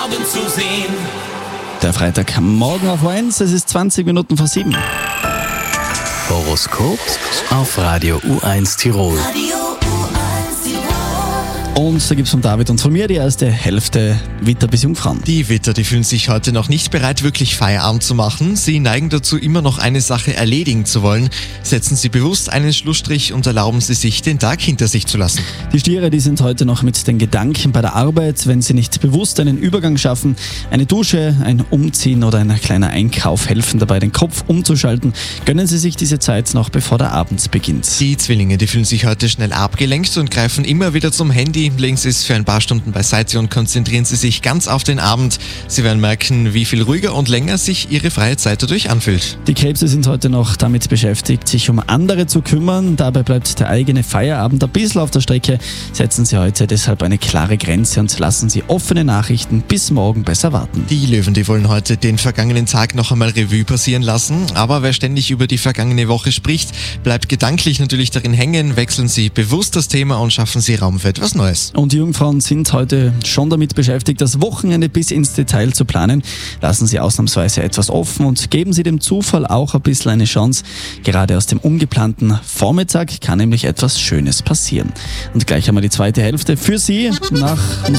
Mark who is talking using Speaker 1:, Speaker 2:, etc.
Speaker 1: Augen zu sehen.
Speaker 2: Der Freitagmorgen auf 1, es ist 20 Minuten vor 7.
Speaker 3: Horoskop auf Radio U1 Tirol.
Speaker 2: Und da gibt es von David und von mir die erste Hälfte Widder bis Jungfrauen.
Speaker 4: Die Widder, die fühlen sich heute noch nicht bereit, wirklich Feierabend zu machen. Sie neigen dazu, immer noch eine Sache erledigen zu wollen. Setzen Sie bewusst einen Schlussstrich und erlauben Sie sich, den Tag hinter sich zu lassen.
Speaker 2: Die Stiere, die sind heute noch mit den Gedanken bei der Arbeit, wenn sie nicht bewusst einen Übergang schaffen. Eine Dusche, ein Umziehen oder ein kleiner Einkauf helfen dabei, den Kopf umzuschalten. Gönnen Sie sich diese Zeit noch, bevor der Abend beginnt.
Speaker 4: Die Zwillinge, die fühlen sich heute schnell abgelenkt und greifen immer wieder zum Handy. Legen Sie es für ein paar Stunden beiseite und konzentrieren Sie sich ganz auf den Abend. Sie werden merken, wie viel ruhiger und länger sich Ihre freie Zeit dadurch anfühlt.
Speaker 2: Die Krebse sind heute noch damit beschäftigt, sich um andere zu kümmern. Dabei bleibt der eigene Feierabend ein bisschen auf der Strecke. Setzen Sie heute deshalb eine klare Grenze und lassen Sie offene Nachrichten bis morgen besser warten.
Speaker 4: Die Löwen, die wollen heute den vergangenen Tag noch einmal Revue passieren lassen. Aber wer ständig über die vergangene Woche spricht, bleibt gedanklich natürlich darin hängen. Wechseln Sie bewusst das Thema und schaffen Sie Raum für etwas Neues.
Speaker 2: Und die Jungfrauen sind heute schon damit beschäftigt, das Wochenende bis ins Detail zu planen. Lassen Sie ausnahmsweise etwas offen und geben Sie dem Zufall auch ein bisschen eine Chance. Gerade aus dem ungeplanten Vormittag kann nämlich etwas Schönes passieren. Und gleich haben wir die zweite Hälfte für Sie nach